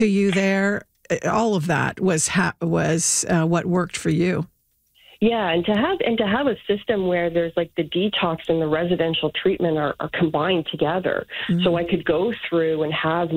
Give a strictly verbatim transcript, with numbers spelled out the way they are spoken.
to you there. All of that was ha- was uh, what worked for you. Yeah, and to have and to have a system where there's like the detox and the residential treatment are, are combined together, mm-hmm. so I could go through and have